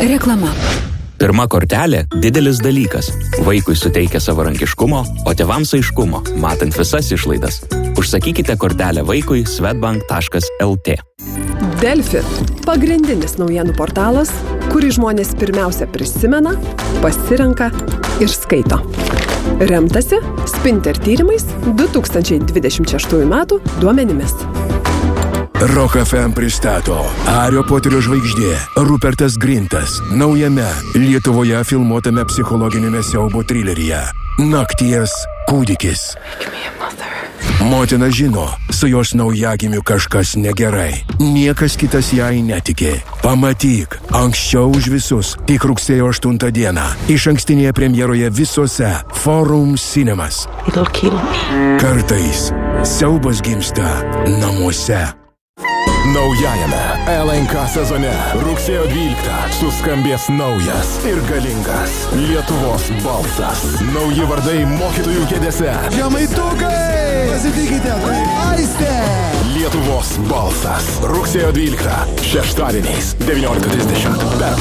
Reklama. Pirma kortelė – didelis dalykas. Vaikui suteikia savarankiškumo, o tėvams aiškumo, matant visas išlaidas. Užsakykite kortelę vaikui swedbank.lt. Delfi – pagrindinis naujienų portalas, kurį žmonės pirmiausia prisimena, pasirenka ir skaito. Remtasi Spinter tyrimais 2026 metų duomenimis. Rock FM pristato Hario Poterio žvaigždė Rupertas Grintas naujame Lietuvoje filmuotame psichologinėme siaubo trileryje Nakties kūdikis. Motina žino, su jos naujagimiu kažkas negerai. Niekas kitas jai netikė. Pamatyk, anksčiau už visus, tik rugsėjo 8 dieną, išankstinėje premjeroje visose Forum Cinemas. Kartais siaubas gimsta namuose. Naujajame LNK sezone rugsėjo 12 suskambės naujas ir galingas Lietuvos balsas. Nauji vardai mokytojų kėdėse. Žemaitukai! Pasitikite, tai Aistė! Lietuvos balsas. Rugsėjo 12 šeštadieniais 19:30 per